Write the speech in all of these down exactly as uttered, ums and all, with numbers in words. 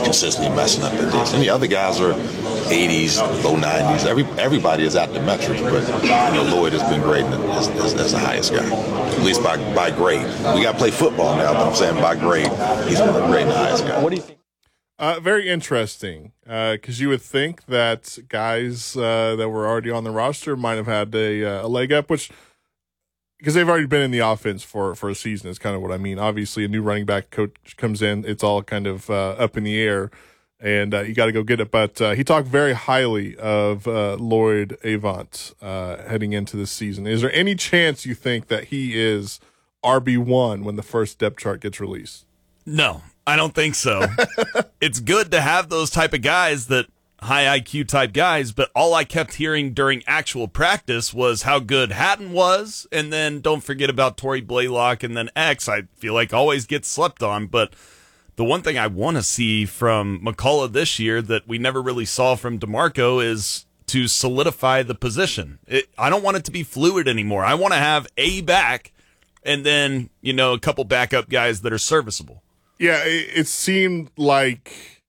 just consistently messing up at this. And the other guys are eighties, low nineties. Every everybody is at the metrics, but you know Lloyd has been great as, as, as the highest guy, at least by by grade. We got to play football now, but I'm saying by grade, he's been a great and the highest guy. What do you think? Uh, very interesting, because uh, you would think that guys uh, that were already on the roster might have had a, uh, a leg up, which because they've already been in the offense for, for a season is kind of what I mean. Obviously, a new running back coach comes in, it's all kind of uh, up in the air, and uh, you got to go get it. But uh, he talked very highly of uh, Lloyd Avant uh, heading into this season. Is there any chance you think that he is R B one when the first depth chart gets released? No. I don't think so. It's good to have those type of guys, that high I Q type guys, but all I kept hearing during actual practice was how good Hatton was, and then don't forget about Torrey Blaylock, and then X, I feel like always gets slept on. But the one thing I want to see from McCullough this year that we never really saw from DeMarco is to solidify the position. It, I don't want it to be fluid anymore. I want to have a back and then, you know, a couple backup guys that are serviceable. Yeah, it, it seemed like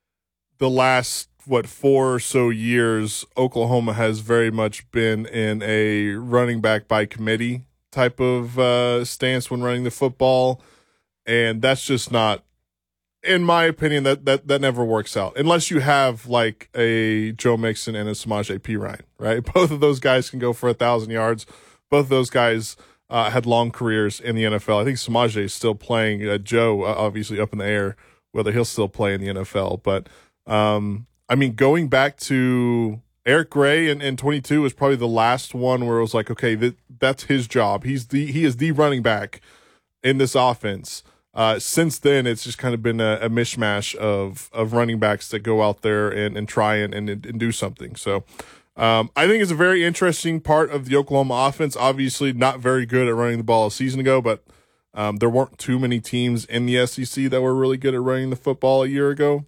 the last, what, four or so years, Oklahoma has very much been in a running back by committee type of uh, stance when running the football, and that's just not, in my opinion, that, that, that never works out. Unless you have, like, a Joe Mixon and a Samaje Perine, right? Both of those guys can go for one thousand yards. Both of those guys Uh, had long careers in the N F L. I think Samaje is still playing. Uh, Joe, uh, obviously, up in the air, whether he'll still play in the N F L. But, um, I mean, going back to Eric Gray in, in twenty-two was probably the last one where it was like, okay, th- that's his job. He's the He is the running back in this offense. Uh, since then, it's just kind of been a, a mishmash of of running backs that go out there and, and try and, and, and do something. So, Um, I think it's a very interesting part of the Oklahoma offense. Obviously, not very good at running the ball a season ago, but um, there weren't too many teams in the S E C that were really good at running the football a year ago.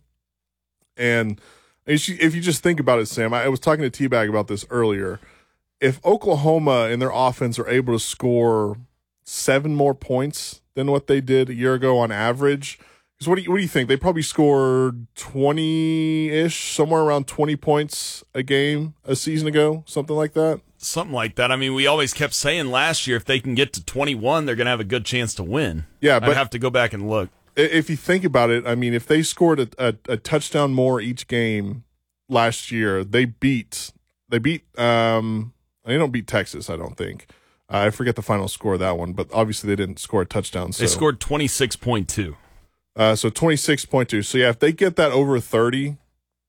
And if you just think about it, Sam, I was talking to T-Bag about this earlier. If Oklahoma and their offense are able to score seven more points than what they did a year ago on average, because what do you what do you think? They probably scored twenty-ish, somewhere around twenty points a game a season ago, something like that. Something like that. I mean, we always kept saying last year if they can get to twenty-one, they're going to have a good chance to win. Yeah, but I'd have to go back and look. If you think about it, I mean, if they scored a, a, a touchdown more each game last year, they beat they beat um they don't beat Texas, I don't think. Uh, I forget the final score of that one, but obviously they didn't score a touchdown. So. They scored twenty-six point two. Uh, so twenty-six point two. So, yeah, if they get that over thirty,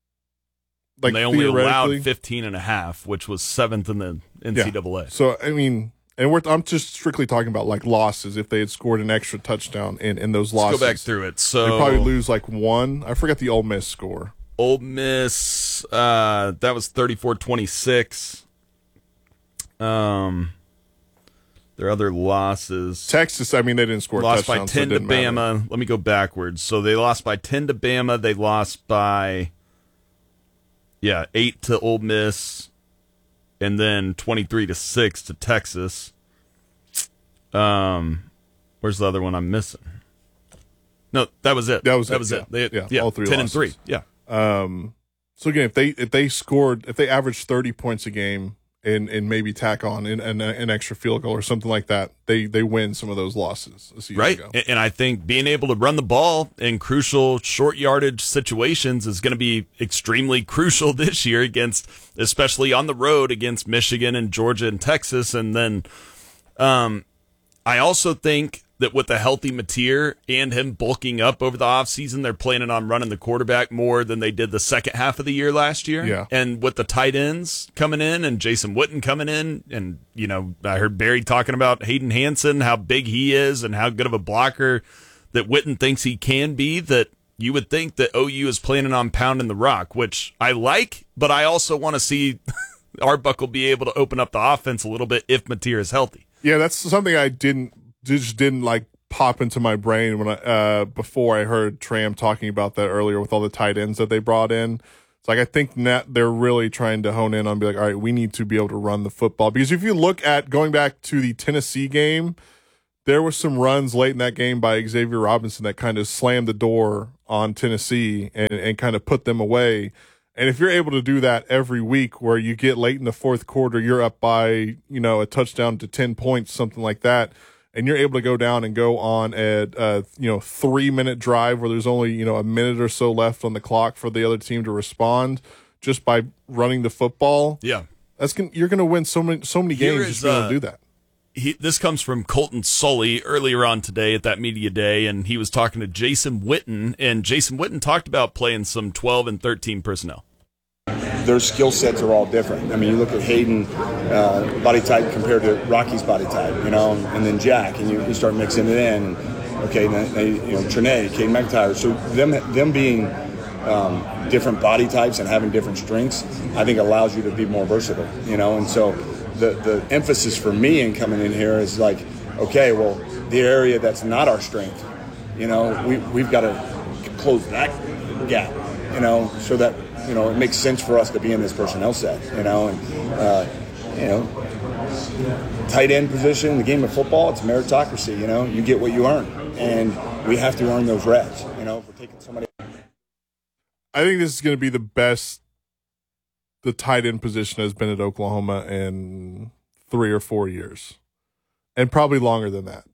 like and they only allowed fifteen and a half, which was seventh in the N C double A. Yeah. So, I mean, and we're, I'm just strictly talking about, like, losses. If they had scored an extra touchdown in, in those losses. Let's go back through it. So they'd probably lose, like, one. I forget the Ole Miss score. Ole Miss, uh, that was thirty-four twenty-six. Um... Their other losses. Texas, I mean, they didn't score lost touchdowns. by ten so to Bama. Matter. Let me go backwards. So they lost by ten to Bama. They lost by, yeah, eight to Ole Miss. And then twenty-three to six to Texas. Um, Where's the other one I'm missing? No, that was it. That was that it. was yeah. it. They, yeah, yeah, all three ten losses. and three. Yeah. Um, so, again, if they if they scored, if they averaged thirty points a game, And, and maybe tack on an, an, an extra field goal or something like that, they they win some of those losses a season right. ago. And I think being able to run the ball in crucial short yardage situations is going to be extremely crucial this year against, especially on the road against Michigan and Georgia and Texas. And then um, I also think that with a healthy Mateer and him bulking up over the offseason, they're planning on running the quarterback more than they did the second half of the year last year. Yeah. And with the tight ends coming in and Jason Witten coming in, and, you know, I heard Barry talking about Hayden Hansen, how big he is and how good of a blocker that Witten thinks he can be, that you would think that O U is planning on pounding the rock, which I like, but I also want to see Arbuckle be able to open up the offense a little bit if Mateer is healthy. Yeah, that's something I didn't just didn't like pop into my brain when I uh before I heard Tram talking about that earlier with all the tight ends that they brought in. It's like I think that they're really trying to hone in on be like, all right, we need to be able to run the football, because if you look at going back to the Tennessee game, there were some runs late in that game by Xavier Robinson that kind of slammed the door on Tennessee and, and kind of put them away. And if you're able to do that every week where you get late in the fourth quarter, you're up by, you know, a touchdown to ten points, something like that, and you're able to go down and go on a, a you know, three-minute drive where there's only, you know, a minute or so left on the clock for the other team to respond just by running the football. Yeah. That's gonna, you're going to win so many so many Here games is, just being able uh, to do that. He, this comes from Colton Sully earlier on today at that media day, and he was talking to Jason Witten, and Jason Witten talked about playing some twelve and thirteen personnel. Their skill sets are all different. I mean, you look at Hayden uh, body type compared to Rocky's body type, you know, and then Jack, and you, you start mixing it in. Okay, then they, you know, Trinae, Kate McIntyre. So them them being um, different body types and having different strengths, I think allows you to be more versatile, you know. And so the the emphasis for me in coming in here is like, okay, well, the area that's not our strength, you know, we we've got to close that gap, you know, so that, you know, it makes sense for us to be in this personnel set, you know, and, uh, you know, tight end position, the game of football, it's meritocracy, you know, you get what you earn, and we have to earn those reps, you know, if we're taking somebody. I think this is going to be the best the tight end position has been at Oklahoma in three or four years, and probably longer than that.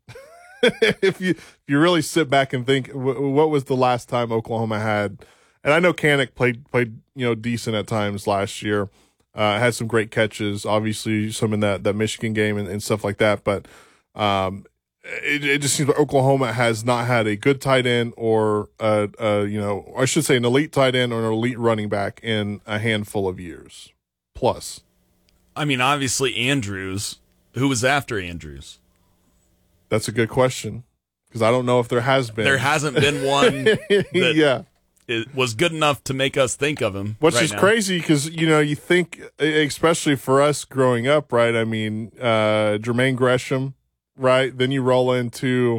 if you if you really sit back and think, w- what was the last time Oklahoma had? And I know Kanak played played you know decent at times last year, uh, had some great catches, obviously some in that, that Michigan game and, and stuff like that. But um, it, it just seems like Oklahoma has not had a good tight end or a, a you know I should say an elite tight end or an elite running back in a handful of years plus. I mean, obviously Andrews. Who was after Andrews? That's a good question because I don't know if there has been. There hasn't been one. That yeah. It was good enough to make us think of him. Which right is now. crazy because, you know, you think, especially for us growing up, right? I mean, uh, Jermaine Gresham, right? Then you roll into,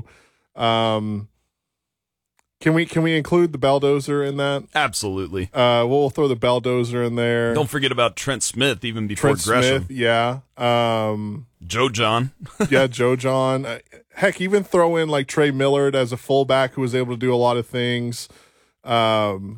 um, can we can we include the Belldozer in that? Absolutely. Uh, we'll throw the Belldozer in there. Don't forget about Trent Smith, even before Trent Gresham. Smith, yeah. Um, Joe John. yeah, Joe John. Uh, heck, even throw in like Trey Millard as a fullback who was able to do a lot of things. Um,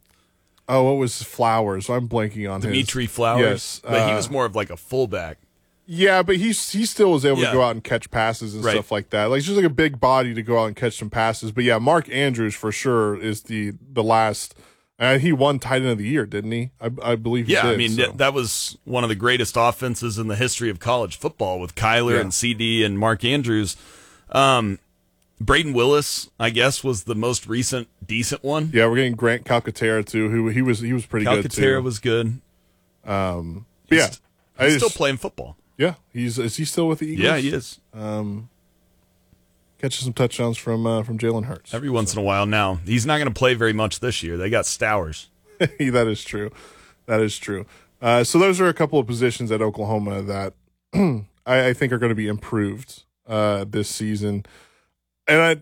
oh, what was Flowers? I'm blanking on Dimitri his. Flowers. Yes, But he uh, was more of like a fullback. Yeah, but he's he still was able Yeah. to go out and catch passes and Right. stuff like that. Like, he's just like a big body to go out and catch some passes. But yeah, Mark Andrews for sure is the the last. Uh, he won tight end of the year, didn't he? I, I believe he Yeah, did. I mean, so. th- that was one of the greatest offenses in the history of college football with Kyler Yeah. and C D and Mark Andrews. Um, Braden Willis, I guess, was the most recent decent one. Yeah, we're getting Grant Calcaterra too, who he was he was pretty good too. Calcaterra was good. Um, but He's, yeah, I he's just- still playing football. Yeah, he's is he still with the Eagles? Yeah, he is. Um, catching some touchdowns from uh, from Jalen Hurts Every once in a while now. He's not going to play very much this year. They got Stowers. that is true. That is true. Uh, so those are a couple of positions at Oklahoma that I, I think are going to be improved uh, this season, and I.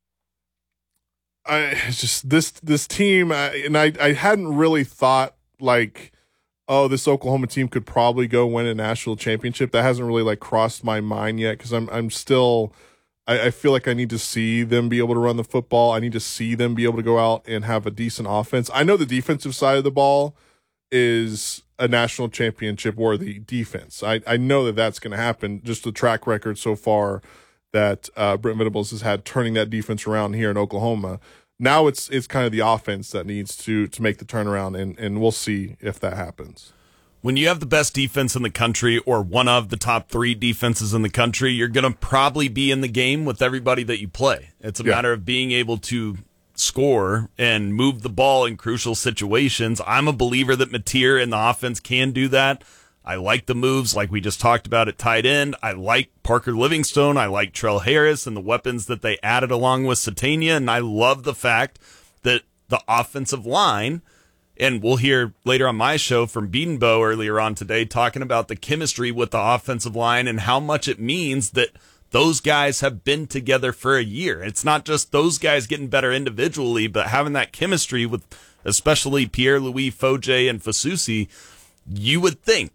I it's just this this team, I, and I I hadn't really thought like, oh, this Oklahoma team could probably go win a national championship. That hasn't really like crossed my mind yet because I'm I'm still I, I feel like I need to see them be able to run the football. I need to see them be able to go out and have a decent offense. I know the defensive side of the ball is a national championship worthy defense. I, I know that that's going to happen. Just the track record so far that uh, Brent Venables has had turning that defense around here in Oklahoma. Now it's it's kind of the offense that needs to to make the turnaround, and, and we'll see if that happens. When you have the best defense in the country or one of the top three defenses in the country, you're going to probably be in the game with everybody that you play. It's a Yeah. matter of being able to score and move the ball in crucial situations. I'm a believer that Mateer and the offense can do that. I like the moves like we just talked about at tight end. I like Parker Livingstone. I like Trell Harris and the weapons that they added along with Satania. And I love the fact that the offensive line, and we'll hear later on my show from Biedenbow earlier on today, talking about the chemistry with the offensive line and how much it means that those guys have been together for a year. It's not just those guys getting better individually, but having that chemistry with especially Pierre-Louis Foje and Fasusi. You would think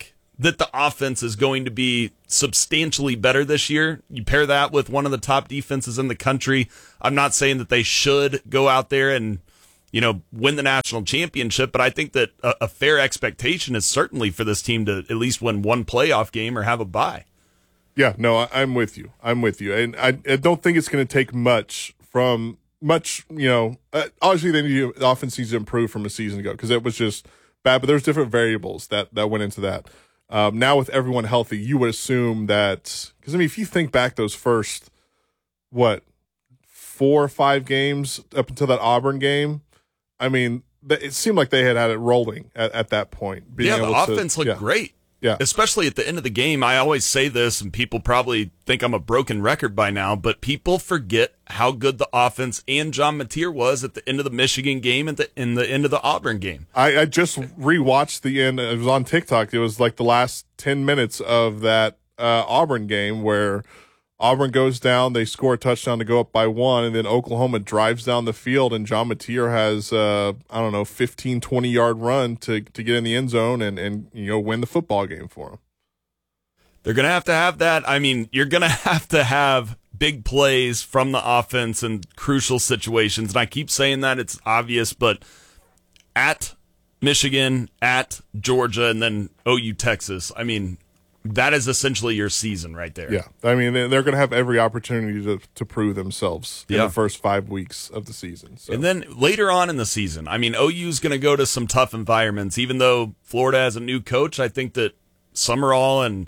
that the offense is going to be substantially better this year. You pair that with one of the top defenses in the country. I'm not saying that they should go out there and, you know, win the national championship, but I think that a, a fair expectation is certainly for this team to at least win one playoff game or have a bye. Yeah, no, I, I'm with you. I'm with you. And I, I don't think it's going to take much from much, you know, uh, obviously they need the offense needs to improve from a season ago because it was just bad, but there's different variables that, that went into that. Um, now with everyone healthy, you would assume that, because I mean, if you think back those first, what, four or five games up until that Auburn game, I mean, it seemed like they had had it rolling at, at that point. Yeah, the offense to, looked yeah. great. Yeah. Especially at the end of the game. I always say this, and people probably think I'm a broken record by now, but people forget how good the offense and John Mateer was at the end of the Michigan game and the in the end of the Auburn game. I, I just rewatched the end. It was on TikTok. It was like the last ten minutes of that uh, Auburn game where Auburn goes down, they score a touchdown to go up by one, and then Oklahoma drives down the field, and John Mateer has, uh, I don't know, fifteen, twenty-yard run to to get in the end zone and, and you know win the football game for them. They're going to have to have that. I mean, you're going to have to have big plays from the offense in crucial situations, and I keep saying that. It's obvious, but at Michigan, at Georgia, and then O U Texas, I mean, that is essentially your season right there. Yeah. I mean, they're going to have every opportunity to, to prove themselves in yeah. the first five weeks of the season. So. And then later on in the season, I mean, O U's going to go to some tough environments. Even though Florida has a new coach, I think that Summerall and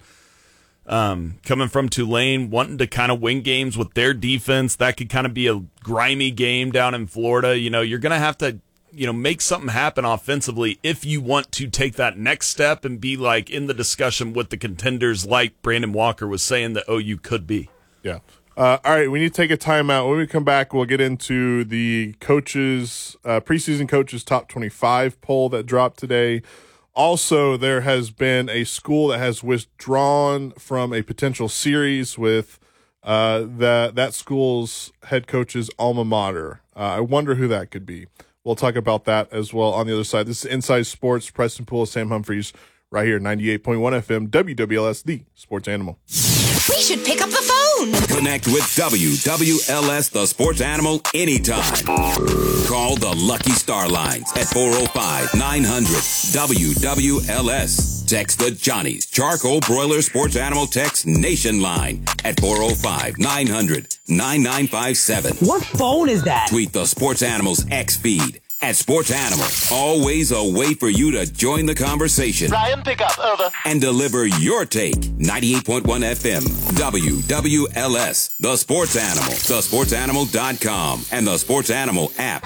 um, coming from Tulane, wanting to kind of win games with their defense, that could kind of be a grimy game down in Florida. You know, you're going to have to you know, make something happen offensively if you want to take that next step and be like in the discussion with the contenders like Brandon Walker was saying that O U could be. Yeah. Uh, all right, we need to take a timeout. When we come back, we'll get into the coaches, uh, preseason coaches top twenty-five poll that dropped today. Also, there has been a school that has withdrawn from a potential series with uh, that that school's head coach's alma mater. Uh, I wonder who that could be. We'll talk about that as well on the other side. This is Inside Sports. Preston Poole, Sam Humphreys, right here, ninety-eight point one F M, W W L S, the sports animal. We should pick up the phone. Connect with W W L S, the sports animal, anytime. Call the Lucky Star Lines at four oh five, nine hundred, W W L S. Text the Johnny's Charcoal Broiler Sports Animal Text Nation line at four oh five, nine hundred, nine nine five seven. What phone is that? Tweet the Sports Animals X feed at Sports Animal. Always a way for you to join the conversation. Ryan, pick up, over. And deliver your take. ninety-eight point one F M, W W L S, the sports animal, the sports animal dot com, and the Sports Animal app.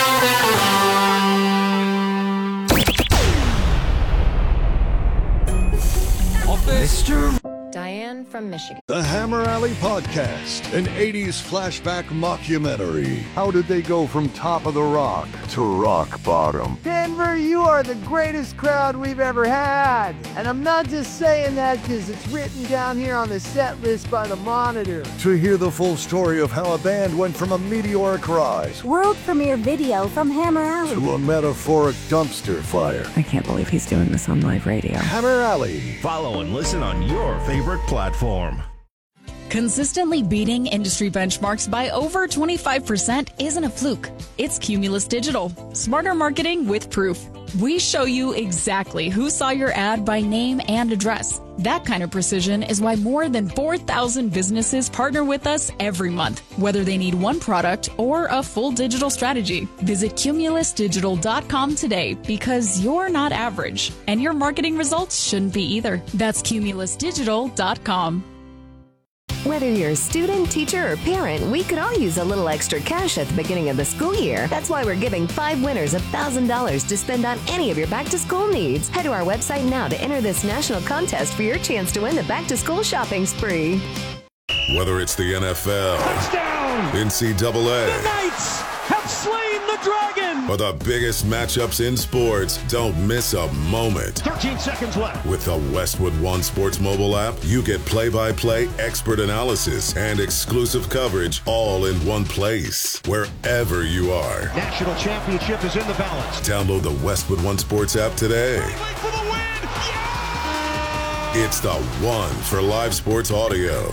Mister Diane from Michigan. The Hammer Alley Podcast, an eighties flashback mockumentary. How did they go from top of the rock to rock bottom? Denver, you are the greatest crowd we've ever had. And I'm not just saying that because it's written down here on the set list by the Monitor. To hear the full story of how a band went from a meteoric rise, world premiere video from Hammer Alley, to a metaphoric dumpster fire. I can't believe he's doing this on live radio. Hammer Alley. Follow and listen on your favorite platform. Consistently beating industry benchmarks by over twenty-five percent isn't a fluke. It's Cumulus Digital. Smarter marketing with proof. We show you exactly who saw your ad by name and address. That kind of precision is why more than four thousand businesses partner with us every month, whether they need one product or a full digital strategy. Visit cumulus digital dot com today because you're not average, and your marketing results shouldn't be either. That's cumulus digital dot com. Whether you're a student, teacher, or parent, we could all use a little extra cash at the beginning of the school year. That's why we're giving five winners one thousand dollars to spend on any of your back-to-school needs. Head to our website now to enter this national contest for your chance to win the back-to-school shopping spree. Whether it's the N F L, touchdown, N C double A, the Knights have slain the dragon, or the biggest matchups in sports, don't miss a moment. thirteen seconds left. With the Westwood One Sports mobile app, you get play-by-play, expert analysis, and exclusive coverage all in one place, wherever you are. National championship is in the balance. Download the Westwood One Sports app today. For the win. Yeah! It's the one for live sports audio.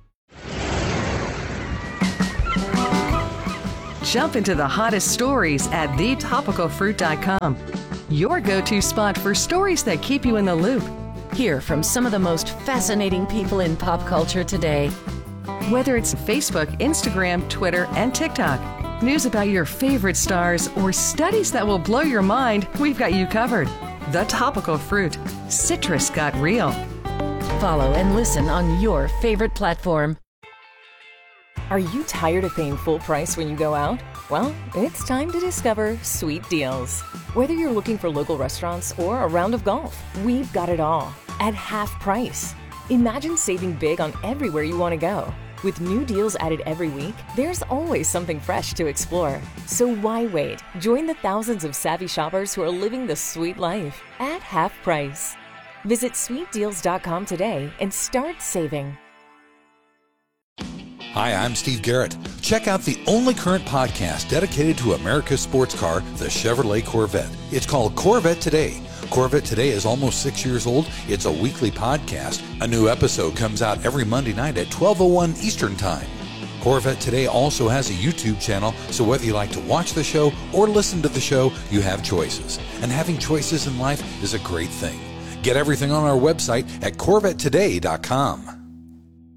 Jump into the hottest stories at the topical fruit dot com. Your go-to spot for stories that keep you in the loop. Hear from some of the most fascinating people in pop culture today. Whether it's Facebook, Instagram, Twitter, and TikTok, news about your favorite stars, or studies that will blow your mind, we've got you covered. The Topical Fruit. Citrus got real. Follow and listen on your favorite platform. Are you tired of paying full price when you go out? Well, it's time to discover Sweet Deals. Whether you're looking for local restaurants or a round of golf, we've got it all at half price. Imagine saving big on everywhere you want to go. With new deals added every week, there's always something fresh to explore. So why wait? Join the thousands of savvy shoppers who are living the sweet life at half price. Visit sweet deals dot com today and start saving. Hi, I'm Steve Garrett. Check out the only current podcast dedicated to America's sports car, the Chevrolet Corvette. It's called Corvette Today. Corvette Today is almost six years old. It's a weekly podcast. A new episode comes out every Monday night at twelve oh one Eastern Time. Corvette Today also has a YouTube channel, so whether you like to watch the show or listen to the show, you have choices. And having choices in life is a great thing. Get everything on our website at corvette today dot com.